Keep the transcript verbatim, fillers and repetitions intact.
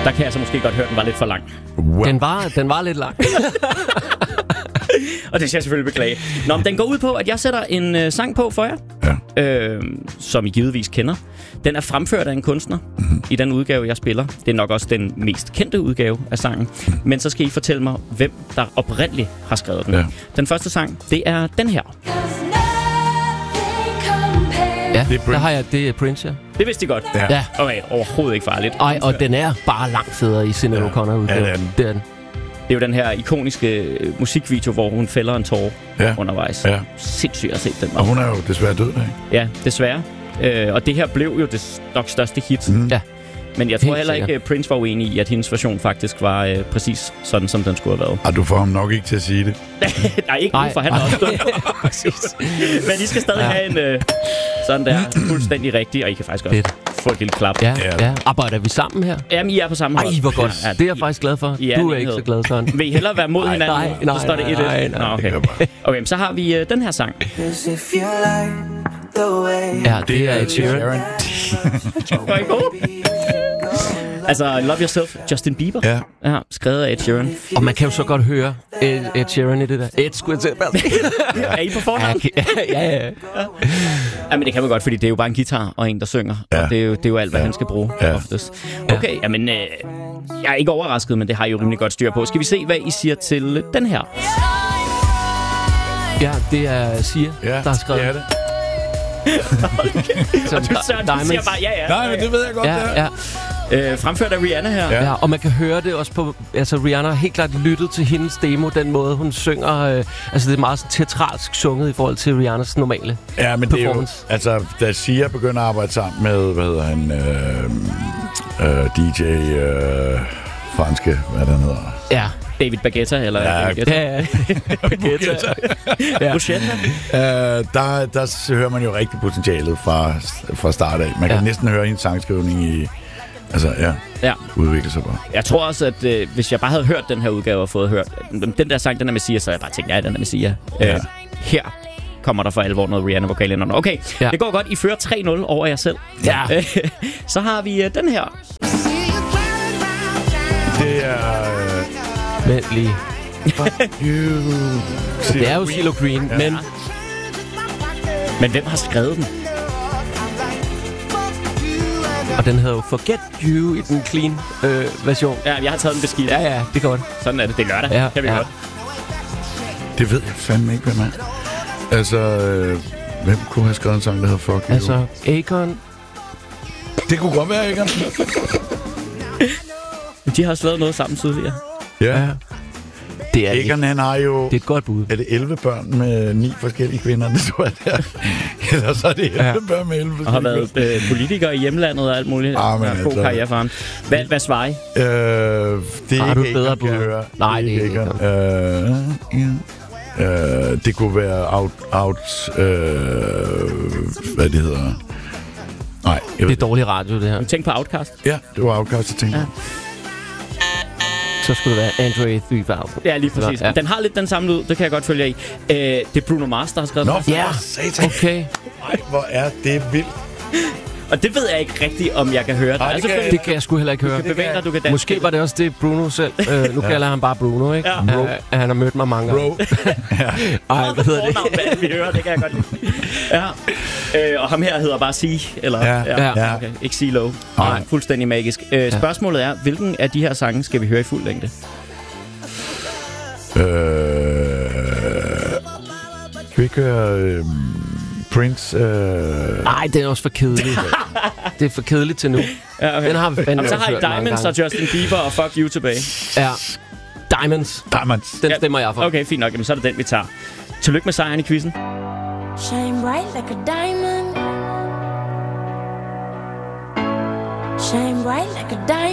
Der kan jeg så måske godt høre, at den var lidt for lang. Wow. Den var, den var lidt lang. Og det skal jeg selvfølgelig beklage. Nå, men den går ud på, at jeg sætter en øh, sang på for jer, Ja. øh, som I givetvis kender. Den er fremført af en kunstner mm-hmm. i den udgave, jeg spiller. Det er nok også den mest kendte udgave af sangen. Mm. Men så skal I fortælle mig, hvem der oprindeligt har skrevet den. Ja. Den første sang, det er den her. Ja, Det er Prince. der har jeg, det er Prince, ja. Det vidste I godt. Ja. Ja. Okay, overhovedet ikke farligt. Ej, og den er bare langt federe i Sinéad Ja. O'Connor udgave. Ja, det er den. Det er den. Det er jo den her ikoniske øh, musikvideo, hvor hun fælder en tårer Ja. undervejs. Ja. Sindssygt at se den. Og hun er jo desværre død, ikke? Ja, desværre. Øh, og det her blev jo det nok største hit. Mm. Ja. Men jeg tror Helt heller ikke, sikkert. Prince var uenig i, at hendes version faktisk var øh, præcis sådan, som den skulle have været. Og du får ham nok ikke til at sige det. Nej, ikke nu, for han er også død. Præcis. Men I skal stadig ja. have en øh, sådan der fuldstændig rigtig, og I kan faktisk også Fedt. få et lille klap. Ja, Ja. ja. Arbejder vi sammen her? Jamen, I er på samme Ej, hold. hvor godt. Ja, Det er jeg faktisk glad for. I er Du er en ikke så enhed. glad, Søren. Vil I hellere være mod hinanden? nej, nej, så står det nej, et et. nej, nej. Nå, okay. Det kan bare. Okay, men så har vi øh, den her sang. Ja, det er Ed Sheeran. Var I god? Altså, Love Yourself, Justin Bieber. Ja. Ja, skrevet af Ed Sheeran. Og man kan jo så godt høre Ed, Ed Sheeran i det der. Ed, skulle jeg til at Er I på fornavn? ja, ja, ja. Ja, men det kan man godt, fordi det er jo bare en guitar og en, der synger. Ja. Og det er, jo, det er jo alt, hvad Ja. han skal bruge Ja. oftest. Okay, jamen, øh, jeg er ikke overrasket, men det har I jo rimelig godt styr på. Skal vi se, hvad I siger til den her? Ja, det er Sia, Ja, der har skrevet. det er det. Som Du, Søren, du Diamonds. siger bare, ja, ja. Nej, men det ved jeg godt, det Ja, er. ja. Øh, fremført af Rihanna her. Ja. Ja, og man kan høre det også på... Altså, Rihanna har helt klart lyttet til hendes demo, den måde, hun synger. Øh, altså, det er meget sådan teatralsk sunget i forhold til Rihannas normale. Ja, men det er jo... Performance. Altså, da Sia begynder at arbejde sammen med, hvad hedder han, øh, øh, D J øh, franske, hvad den hedder. Ja. David Baguetta, eller Ja, David Guetta. Ja, ja. Baguette. Ja. Bruschetta. Øh, der, der hører man jo rigtig potentialet fra, fra start af. Man kan Ja. næsten høre hendes sangskrivning i... Altså, ja, Ja. udvikle sig bare. Jeg tror også, at øh, hvis jeg bare havde hørt den her udgave og fået hørt... Den der sang, den er Messiah, så havde jeg bare tænkt, ja, den er Messiah. Ja. Øh, her kommer der for alvor noget Rihanna-vokal ind under. Okay, Ja. det går godt. I fører tre nul over jer selv. Ja. Så har vi øh, den her. Det er... Øh, Vent lige. you, Det er jo CeeLo Green, Ja. men... Men hvem har skrevet den? Og den hedder jo Forget You i den clean øh, version. Ja, jeg har taget den beskidt. Ja, ja, det er godt. Sådan er det. Det er lørdag. Ja, Kan vi ja. godt. Det ved jeg fandme ikke, hvem er. Altså, øh, hvem kunne have skrevet en sang, der hedder Fuck You? Altså, Akon... Det kunne godt være, ikke? De har også lavet noget sammen tidligere. Ja. Ja. Det er, det, Egon, han har jo... det er et godt bud. Er det elleve børn med ni forskellige kvinder, det tror jeg, det er. Eller så er det elleve Ja. børn med elleve Og har forskellige været øh, politiker i hjemlandet og alt muligt. Ah, men Ja, god altså- karriere for ham. Hvad, hvad svarer I? kvinder. Øh, det er Har du ikke et bedre Egon, kan jeg bud? høre. Nej, det er ikke Egon. Øh, ja. øh, det kunne være out... out øh, hvad det hedder... Nej, jeg Det ved. er dårlig radio, det her. Tænk på Outkast. Ja, det var Outcast, jeg tænkte. Ja. Ja. Så skulle det være Andre tre tusind. Ja, lige præcis. Ja. Den har lidt den samme lyd, det kan jeg godt følge jer i. Øh, det er Bruno Mars, der har skrevet Nå, den. for Ja. satan. Okay. Ej, hvor er det vildt. Og det ved jeg ikke rigtigt, om jeg kan høre. Der Ej, er det kan selvfølgelig- Det kan jeg sgu heller ikke høre. Du kan bevæge dig, du kan danse. Måske var det også det Bruno selv. Øh, nu kalder han bare Bruno, ikke? Ja. Han, han har mødt mig mange gange. Bro. Ej, hvad hedder det? Fornavn, hvad vi hører, det kan jeg godt lide. Ja. Øh, og ham her hedder bare C, eller? Ja, ja. Okay. Ikke C-Lo. Nej. Nej, fuldstændig magisk. Øh, spørgsmålet er, hvilken af de her sange skal vi høre i fuld længde? Øh, kan vi ikke høre øh, Prince? Øh, Nej, det er også for kedeligt. Det er for kedeligt til nu. Ja, okay. Den har vi fandme Jamen, så også har I hørt mange Diamonds gange. og Justin Bieber og Fuck You tilbage. Ja. Diamonds. Diamonds. Den Ja. stemmer jeg for. Okay, fint nok. Jamen, så er det den, vi tager. Tillykke med sejren i quizzen. Shine bright like a diamond. Shine bright like a diamond.